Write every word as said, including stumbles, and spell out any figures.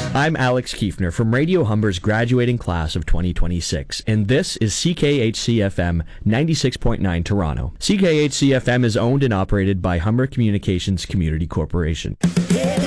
I'm Alex Kiefner from Radio Humber's graduating class of twenty twenty-six, and this is C K H C F M ninety-six point nine Toronto. C K H C F M is owned and operated by Humber Communications Community Corporation. Yeah.